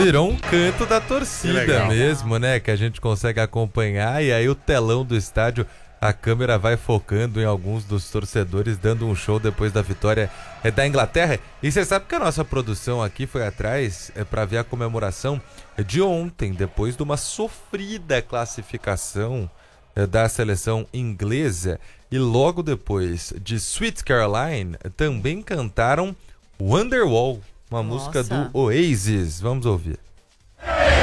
Virou um canto da torcida mesmo, né? Que a gente consegue acompanhar e aí o telão do estádio, a câmera vai focando em alguns dos torcedores dando um show depois da vitória da Inglaterra. E você sabe que a nossa produção aqui foi atrás para ver a comemoração de ontem, depois de uma sofrida classificação da seleção inglesa. E logo depois de Sweet Caroline, também cantaram Wonderwall, uma música do Oasis. Vamos ouvir.